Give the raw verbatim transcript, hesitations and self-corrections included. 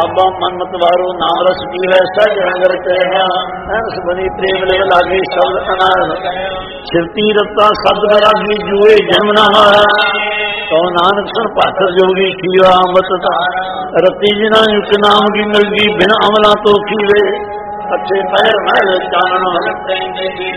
ਬਾਬਾ ਮਨਮਤ ਵਾਰੋ ਨਾਮ ਰਸ ਪੀਵੈ ਸਜ ਰੰਗ ਰਚਿਆ ਐਸ ਬਣੀ ਪ੍ਰੇਮ ਲੈ ਲਾਗੇ ਸ਼ਬਦ ਅਨਾਰ ਸਿਰਤੀ ਰਤਾ ਸਬਦ ਰਾਗੀ ਜੂਏ ਜਨਮ ਨਾ ਤੋ ਨਾਨਕ ਸੁਣ ਪਾਤਰ ਜੋਗੀ ਕੀਆ ਅੰਮ੍ਰਿਤ ਰਤੀ ਜਿਨਾ ਯੁਕ ਨਾਮ ਕੀ ਮਿਲਗੀ ਬਿਨ ਅਮਲਾ ਤੋਂ ਖੀਵੇ ਅੱਛੇ ਪਹਿਰ ਮਹਿਲ ਚਾਨਣ